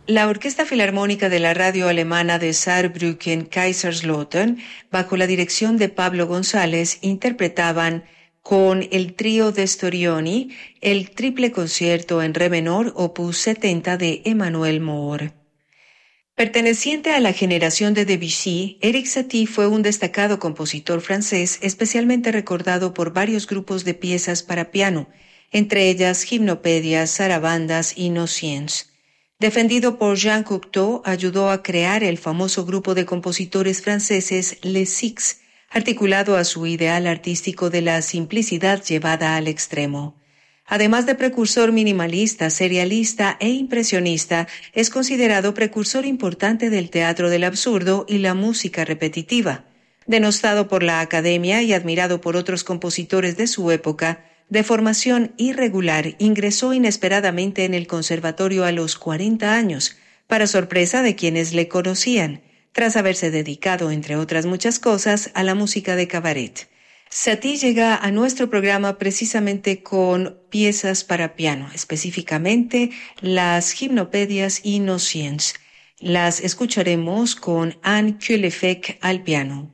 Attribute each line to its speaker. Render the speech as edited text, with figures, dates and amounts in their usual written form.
Speaker 1: La Orquesta Filarmónica de la Radio Alemana de Saarbrücken-Kaiserslautern, bajo la dirección de Pablo González, interpretaban con el trío de Storioni el triple concierto en re menor opus 70 de Emmanuel Moore. Perteneciente a la generación de Debussy, Erik Satie fue un destacado compositor francés, especialmente recordado por varios grupos de piezas para piano, entre ellas gimnopedias, zarabandas y nociens. Defendido por Jean Cocteau, ayudó a crear el famoso grupo de compositores franceses Les Six, articulado a su ideal artístico de la simplicidad llevada al extremo. Además de precursor minimalista, serialista e impresionista, es considerado precursor importante del teatro del absurdo y la música repetitiva. Denostado por la Academia y admirado por otros compositores de su época, de formación irregular, ingresó inesperadamente en el conservatorio a los 40 años, para sorpresa de quienes le conocían, tras haberse dedicado, entre otras muchas cosas, a la música de cabaret. Satie llega a nuestro programa precisamente con piezas para piano, específicamente las gimnopedias y nociens. Las escucharemos con Anne Kullefeck al piano.